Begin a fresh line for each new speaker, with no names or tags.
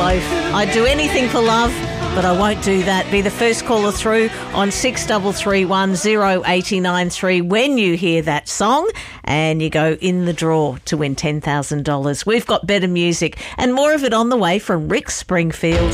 loaf. I'd do anything for love, but I won't do that. Be the first caller through on 6331 0893 when you hear that song, and you go in the draw to win $10,000. We've got better music and more of it on the way from Rick Springfield.